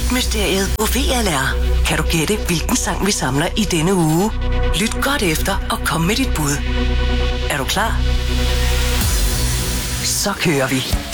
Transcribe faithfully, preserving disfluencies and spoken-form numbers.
Musikmysteriet på V L R. Kan du gætte, hvilken sang vi samler i denne uge? Lyt godt efter og kom med dit bud. Er du klar? Så kører vi.